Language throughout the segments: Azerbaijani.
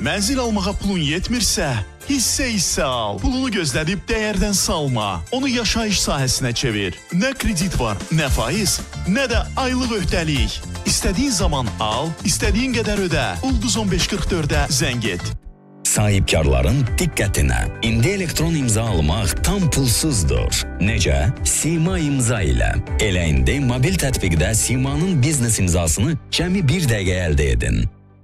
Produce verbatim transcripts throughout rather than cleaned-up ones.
Mənzil almağa pulun yetmirsə, hissə-hissə al. Pulunu gözlədib dəyərdən salma. Onu yaşayış sahəsinə çevir. Nə kredit var, nə faiz, nə də aylıq öhdəlik. İstədiyin zaman al, istədiyin qədər ödə. Ulduz on beş qırx dördə zəng et. Sahibkarların diqqətinə. İndi elektron imza almaq tam pulsuzdur. Necə? Sima imza ilə. Elə indi mobil tətbiqdə Sima'nın biznes imzasını cəmi bir dəqiqə əldə edin.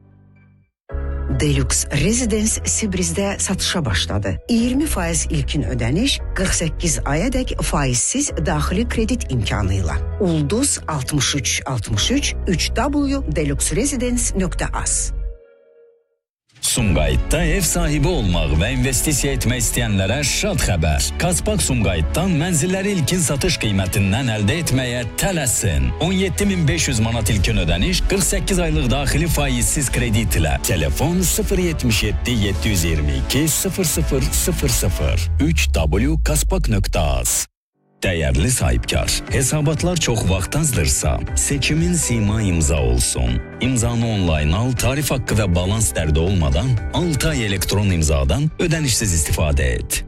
Deluxe Residence Sibriz'də satışa başladı. iyirmi faiz ilkin ödəniş, qırx səkkiz ayadək faizsiz daxili kredit imkanıyla. Ulduz altmış üç altmış üç üç w deluxe residence nöqtə az. Sumqayıtda ev sahibi olmaq və investisiya etmək istəyənlərə şad xəbər. Kaspak Sumqayıtdan mənzilləri ilkin satış qiymətindən əldə etməyə tələsin. on yeddi min beş yüz manat ilkin ödəniş, qırx səkkiz aylıq daxili faizsiz kredit ilə. Telefon sıfır yetmiş yeddi yeddi yüz iyirmi iki sıfır sıfır sıfır sıfır üç w kaspak nöqtə az. Dəyərli sahibkar, hesabatlar çox vaxt azdırsa, seçimin Sima imza olsun. İmzanı onlayn al, tarif haqqı və balans dərdi olmadan altı ay elektron imzadan ödənişsiz istifadə et.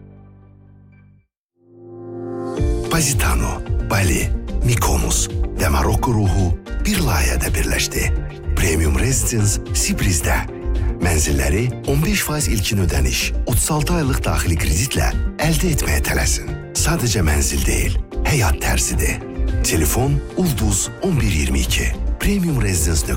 Positano, Bali, Mykonos və Marokko ruhu bir layihədə birləşdi. Premium Residence Sibriz'də. Mənzilləri on beş faiz ilkin ödəniş, otuz altı aylıq daxili kreditlə əldə etməyə tələsin. Sadəcə mənzil deyil, həyat tərzidir. Telefon Ulduz on bir iyirmi iki. Premium Residence